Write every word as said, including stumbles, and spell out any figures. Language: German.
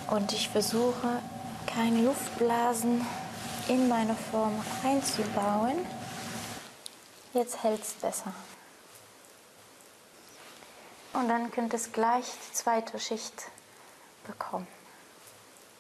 Und ich versuche, keine Luftblasen in meine Form einzubauen. Jetzt hält es besser. Und dann könnt ihr gleich die zweite Schicht bekommen.